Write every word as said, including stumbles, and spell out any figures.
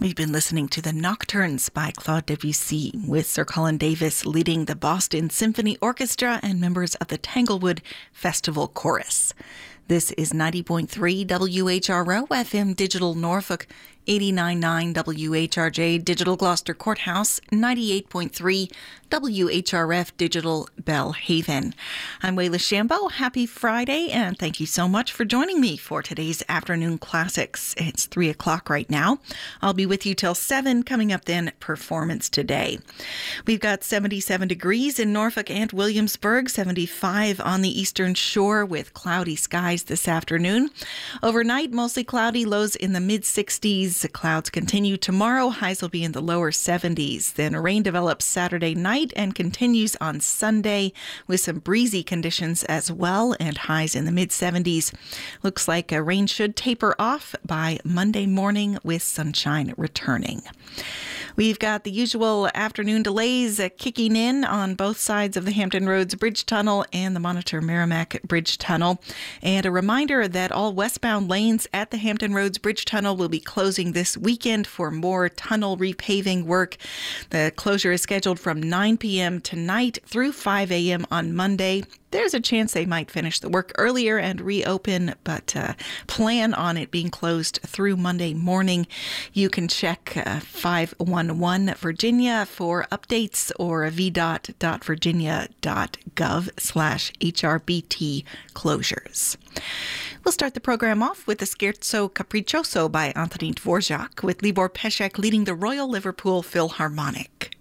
We've been listening to the Nocturnes by Claude Debussy, with Sir Colin Davis leading the Boston Symphony Orchestra and members of the Tanglewood Festival Chorus. This is ninety point three W H R O F M Digital Norfolk, eighty-nine point nine W H R J Digital Gloucester Courthouse, ninety-eight point three W H R F Digital Belhaven. I'm Wayla Shambo. Happy Friday, and thank you so much for joining me for today's Afternoon Classics. It's three o'clock right now. I'll be with you till seven. Coming up then, Performance Today. We've got seventy-seven degrees in Norfolk and Williamsburg, seventy-five on the eastern shore with cloudy skies this afternoon. Overnight, mostly cloudy, lows in the mid-sixties. The clouds continue tomorrow. Highs will be in the lower seventies. Then rain develops Saturday night and continues on Sunday with some breezy conditions as well and highs in the mid-seventies. Looks like a rain should taper off by Monday morning with sunshine returning. We've got the usual afternoon delays uh, kicking in on both sides of the Hampton Roads Bridge Tunnel and the Monitor Merrimack Bridge Tunnel. And a reminder that all westbound lanes at the Hampton Roads Bridge Tunnel will be closing this weekend for more tunnel repaving work. The closure is scheduled from nine p.m. tonight through five a.m. on Monday. There's a chance they might finish the work earlier and reopen, but uh, plan on it being closed through Monday morning. You can check uh, five one one Virginia for updates or v dot dot virginia dot gov slash H R B T closures. We'll start the program off with the Scherzo Capriccioso by Antonin Dvorak, with Libor Pesek leading the Royal Liverpool Philharmonic.